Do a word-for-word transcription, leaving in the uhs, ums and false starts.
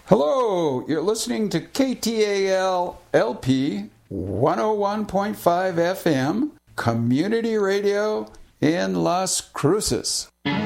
Hello, you're listening to K T A L L P one oh one point five F M, Community Radio in Las Cruces.